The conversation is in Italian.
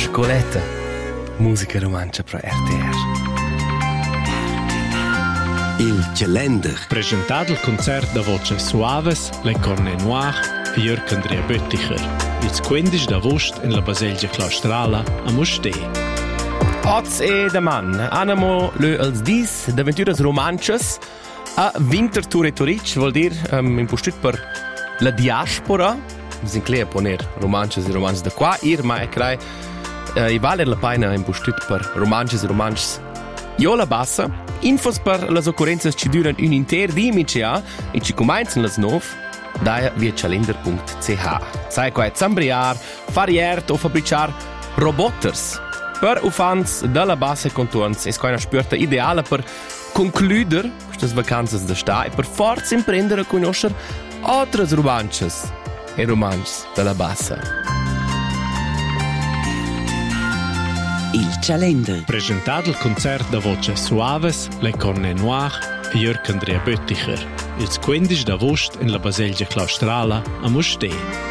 Scoletta, musica romancia per RTR. Il calender. Presentato il concerto da voce Suaves, Le Corne Noir e Jörg Andrea Bötticher. Il 15 d'agosto in la Baselgia Claustrala a Mustè. Oz e da man, anamo le als dis d'avventuras romances a Winterthur e Toric, vuol dire impostut per la diaspora. Sin clear poner romances e romances da qua, ma è crai i valer la pena impostut per romances e romances io la bassa. Infos per las occurrences ci duran un inter di micia e ci cominciano las 9 da via calender.ch. Sai qua è zambriar, fariert o fabbricar roboters. Per ufans dalla bassa e contorns è una spurta ideale per concludere queste vacanze da sta e per forza imprendere a conoscere altre romances e romances dalla bassa. Il calender. Presentato il concerto da voce Suaves, Le Corne Noir e Jörg Andrea Bötticher. Il 15 d'agosto in la Baselgia Claustrala a Mustè.